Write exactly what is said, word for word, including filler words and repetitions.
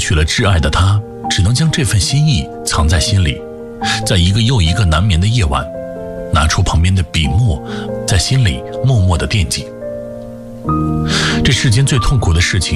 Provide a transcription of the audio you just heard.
去了挚爱的他，只能将这份心意藏在心里，在一个又一个难眠的夜晚，拿出旁边的笔墨，在心里默默地惦记。这世间最痛苦的事情